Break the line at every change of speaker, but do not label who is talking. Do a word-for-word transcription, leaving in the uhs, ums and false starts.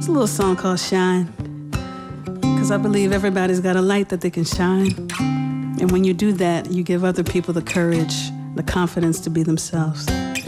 a little song called Shine, because I believe everybody's got a light that they can shine. And when you do that, you give other people the courage, the confidence to be themselves.